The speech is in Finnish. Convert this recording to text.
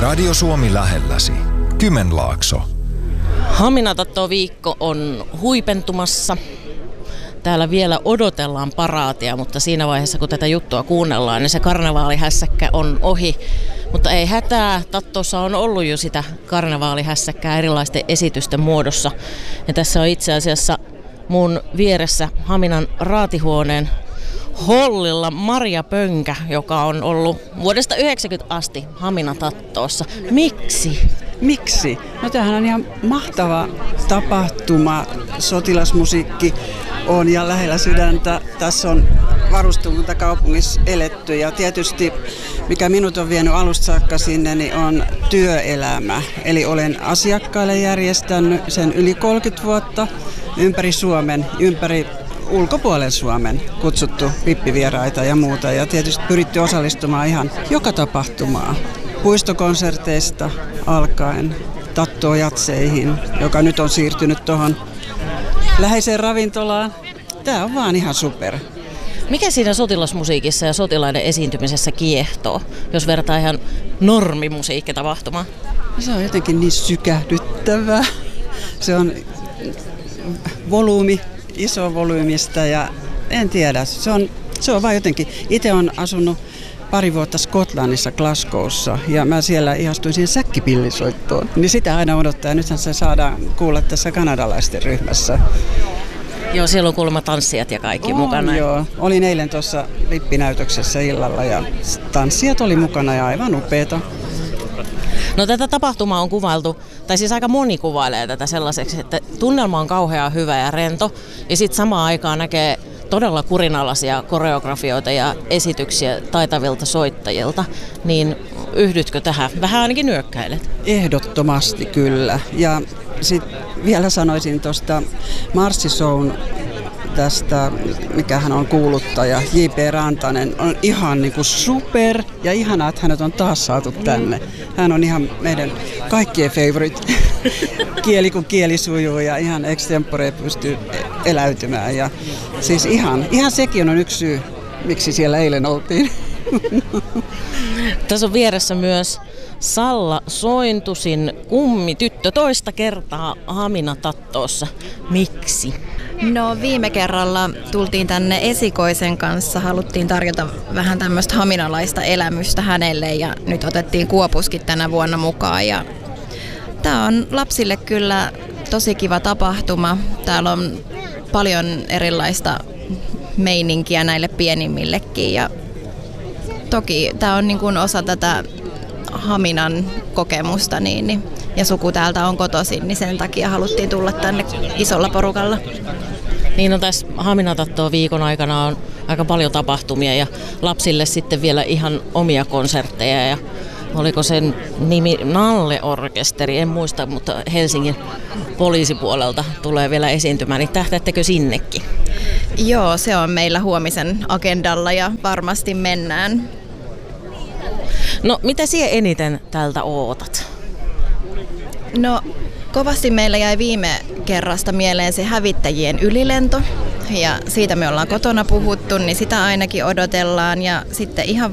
Radio Suomi lähelläsi. Kymenlaakso. Haminatatto-viikko on huipentumassa. Täällä vielä odotellaan paraatia, mutta siinä vaiheessa kun tätä juttua kuunnellaan, niin se karnevaalihässäkkä on ohi. Mutta ei hätää, Tattossa on ollut jo sitä karnevaalihässäkkää erilaisten esitysten muodossa. Ja tässä on itse asiassa mun vieressä Haminan raatihuoneen hollilla Maria Pönkä, joka on ollut vuodesta 1990 asti Haminatattossa. Miksi? No tämähän on ihan mahtava tapahtuma. Sotilasmusiikki on ja lähellä sydäntä. Tässä on varuskuntakaupungissa eletty ja tietysti mikä minut on vienyt alusta saakka sinne, niin on työelämä. Eli olen asiakkaille järjestänyt sen yli 30 vuotta ympäri Suomen, ulkopuolen Suomen kutsuttu vippivieraita ja muuta. Ja tietysti pyritty osallistumaan ihan joka tapahtumaan. Puistokonserteista alkaen Tatto-jatseihin, joka nyt on siirtynyt tuohon läheiseen ravintolaan. Tämä on vaan ihan super. Mikä siinä sotilasmusiikissa ja sotilaiden esiintymisessä kiehtoo, jos vertaa ihan normimusiikkitapahtumaan? Se on jotenkin niin sykähdyttävää. Se on iso volyymista ja en tiedä. Se on vaan jotenkin. Itse olen asunut pari vuotta Skotlannissa Glasgowssa ja mä siellä ihastuin siihen säkkipillisoittoon. Niin sitä aina odottaa ja nythän se saadaan kuulla tässä kanadalaisten ryhmässä. Joo, siellä on kuulemma tanssijat ja kaikki mukana. Joo, olin eilen tuossa vippinäytöksessä illalla ja tanssijat oli mukana ja aivan upeeta. No tätä tapahtumaa on kuvailtu, tai siis aika moni kuvailee tätä sellaiseksi, että tunnelma on kauhean hyvä ja rento ja sitten samaan aikaan näkee todella kurinalaisia koreografioita ja esityksiä taitavilta soittajilta, niin yhdytkö tähän? Vähän ainakin nyökkäilet. Ehdottomasti kyllä. Ja sitten vielä sanoisin tuosta Marssishown tästä, mikä hän on kuuluttaja, J.P. Rantanen, on ihan niinku super ja ihanaa, että hänet on taas saatu tänne. Hän on ihan meidän kaikkien favorite kieli, kun kieli sujuu ja ihan extempore pystyy eläytymään. Ja siis ihan sekin on yksi syy, miksi siellä eilen oltiin. Tässä on vieressä myös Salla Sointusin kummityttö toista kertaa Haminatattossa. Miksi? No viime kerralla tultiin tänne esikoisen kanssa, haluttiin tarjota vähän tämmöistä haminalaista elämystä hänelle ja nyt otettiin Kuopuskin tänä vuonna mukaan. Ja tää on lapsille kyllä tosi kiva tapahtuma. Täällä on paljon erilaista meininkiä näille pienimmillekin ja toki tää on niin kuin osa tätä Haminan kokemusta ja suku täältä on kotoisin, niin sen takia haluttiin tulla tänne isolla porukalla. Niin tässä Haminatatto-viikon aikana on aika paljon tapahtumia ja lapsille sitten vielä ihan omia konsertteja ja oliko sen nimi Nalle-orkesteri, en muista, mutta Helsingin poliisipuolelta tulee vielä esiintymään, niin tähtäättekö sinnekin? Joo, se on meillä huomisen agendalla ja varmasti mennään. No, mitä sinä eniten tältä ootat? No, kovasti meillä jäi viime kerrasta mieleen se hävittäjien ylilento. Ja siitä me ollaan kotona puhuttu, niin sitä ainakin odotellaan. Ja sitten ihan